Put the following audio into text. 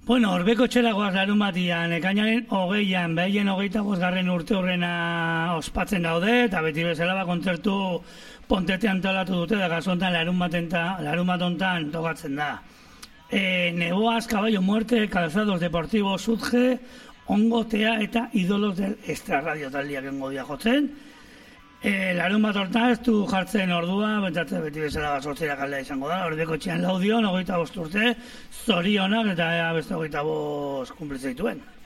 Bueno, Orbeko txeragoaz larun batian, ekainaren 20an, behien 25. urte horrena ospatzen daude, eta beti bezala kontzertu Pontete antolatu dute, da gazontan larun bat ontan tokatzen da. Neboaz, Caballo Muerte, Calzados Deportivos, Sudge, Ongotea eta Idolos del Extrarradio taldiak engo dia jotzen. Larun bat hortan ez du jartzen ordua, bentatzen beti bezala sortzera kaldea izango da, Orbeko txian laudion, 25 urte, zorionak eta beste 25 kumplitzen dituen.